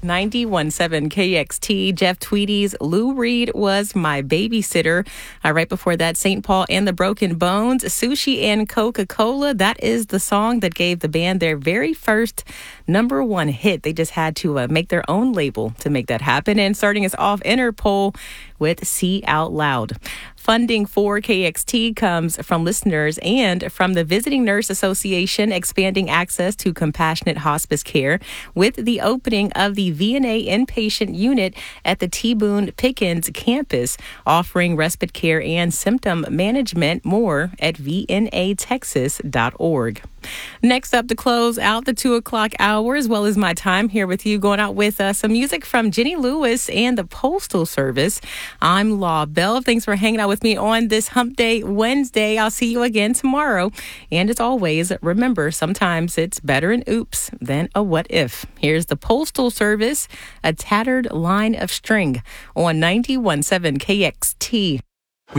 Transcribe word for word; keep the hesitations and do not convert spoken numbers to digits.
ninety-one point seven K X T, Jeff Tweedy's Lou Reed Was My Babysitter. Uh, right before that, Saint Paul and the Broken Bones, Sushi and Coca-Cola. That is the song that gave the band their very first number one hit. They just had to uh, make their own label to make that happen. And starting us off, Interpol with See Out Loud. Funding for K X T comes from listeners and from the Visiting Nurse Association, expanding access to compassionate hospice care with the opening of the V N A inpatient unit at the T. Boone Pickens campus, offering respite care and symptom management. More at v n a texas dot org. Next up to close out the two o'clock hour, as well as my time here with you, going out with uh, some music from Jenny Lewis and the Postal Service. I'm Law Bell. Thanks for hanging out with me on this Hump Day Wednesday. I'll see you again tomorrow. And as always, remember, sometimes it's better an oops than a what if. Here's the Postal Service, A Tattered Line of String on ninety-one point seven K X T.